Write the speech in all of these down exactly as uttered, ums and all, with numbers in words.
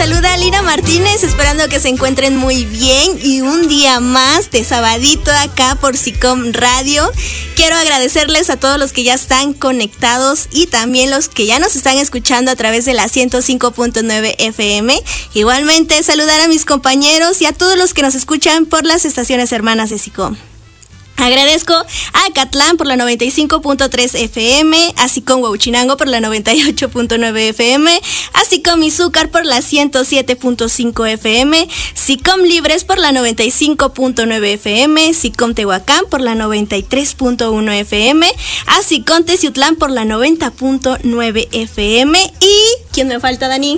saluda Lina Martínez, esperando que se encuentren muy bien y un día más de sabadito acá por SICOM Radio. Quiero agradecerles a todos los que ya están conectados y también los que ya nos están escuchando a través de la ciento cinco punto nueve F M. Igualmente saludar a mis compañeros y a todos los que nos escuchan por las estaciones hermanas de SICOM. Agradezco a Acatlán por la noventa y cinco punto tres F M, a SICOM Huauchinango por la noventa y ocho punto nueve F M, a SICOM Izúcar por la ciento siete punto cinco F M, SICOM Libres por la noventa y cinco punto nueve F M, SICOM Tehuacán por la noventa y tres punto uno F M, a SICOM Teciutlán por la noventa punto nueve F M y... ¿quién me falta, Dani?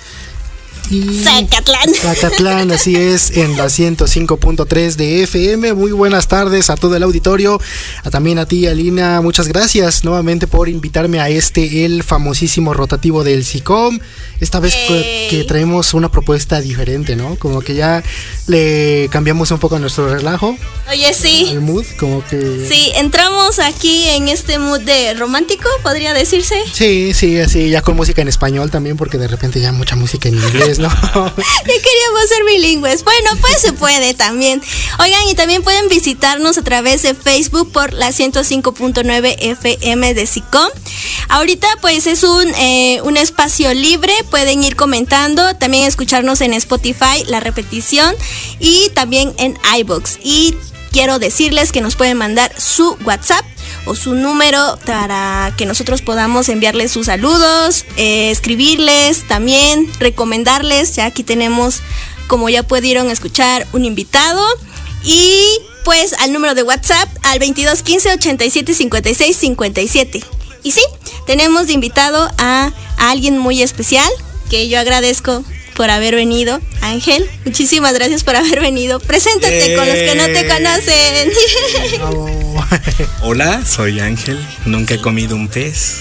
Y Zacatlán. Zacatlán, así es, en la ciento cinco punto tres de F M. Muy buenas tardes a todo el auditorio, a, también a ti, Alina, muchas gracias nuevamente por invitarme a este, el famosísimo rotativo del SICOM. Esta vez que, que traemos una propuesta diferente, ¿no? Como que ya le cambiamos un poco a nuestro relajo. Oye, sí. El mood, como que... Sí, entramos aquí en este mood de romántico, podría decirse. Sí, sí, así, ya con música en español también, porque de repente ya mucha música en inglés, ¿no? Ya queríamos ser bilingües. Bueno, pues se puede también. Oigan, y también pueden visitarnos a través de Facebook por la ciento cinco punto nueve F M de SICOM. Ahorita pues es un, eh, un espacio libre, pueden ir comentando, también escucharnos en Spotify, la repetición, y también en iVoox. Y quiero decirles que nos pueden mandar su WhatsApp o su número para que nosotros podamos enviarles sus saludos, eh, escribirles, también recomendarles. Ya aquí tenemos, como ya pudieron escuchar, un invitado. Y pues al número de WhatsApp al veintidós quince ochenta y siete cincuenta y seis cincuenta y siete. Y sí, tenemos de invitado a, a alguien muy especial que yo agradezco por haber venido. Ángel, muchísimas gracias por haber venido. Preséntate eh... con los que no te conocen. Oh. Hola, soy Ángel. Nunca he comido un pez.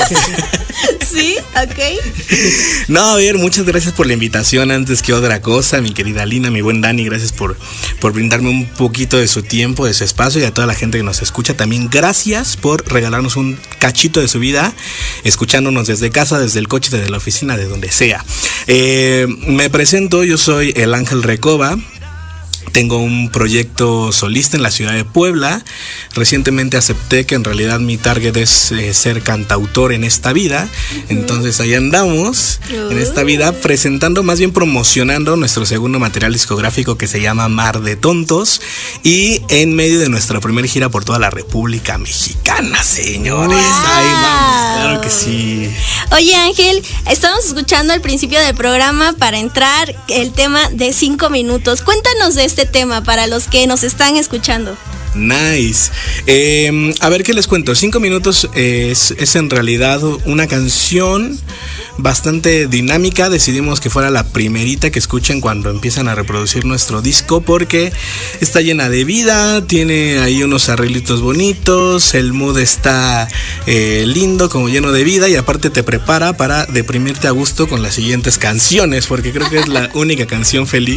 Sí, ok. No, a ver, muchas gracias por la invitación. Antes que otra cosa, mi querida Lina, mi buen Dani, gracias por, por brindarme un poquito de su tiempo, de su espacio, y a toda la gente que nos escucha también, gracias por regalarnos un cachito de su vida, escuchándonos desde casa, desde el coche, desde la oficina, de donde sea. Eh, me presento, yo soy el Ángel Recoba. Tengo un proyecto solista en la ciudad de Puebla. Recientemente acepté que en realidad mi target es eh, ser cantautor en esta vida. Entonces ahí andamos en esta vida presentando, más bien promocionando nuestro segundo material discográfico que se llama Mar de Tontos, y en medio de nuestra primera gira por toda la República Mexicana, señores. Wow. Ahí vamos, claro que sí. Oye, Ángel, estamos escuchando al principio del programa para entrar el tema de cinco minutos. Cuéntanos de este tema para los que nos están escuchando. Nice. Eh, a ver, ¿qué les cuento? Cinco minutos es, es en realidad una canción bastante dinámica. Decidimos que fuera la primerita que escuchen cuando empiezan a reproducir nuestro disco, porque está llena de vida, tiene ahí unos arreglitos bonitos, el mood está eh, lindo, como lleno de vida, y aparte te prepara para deprimirte a gusto con las siguientes canciones, porque creo que es la única canción feliz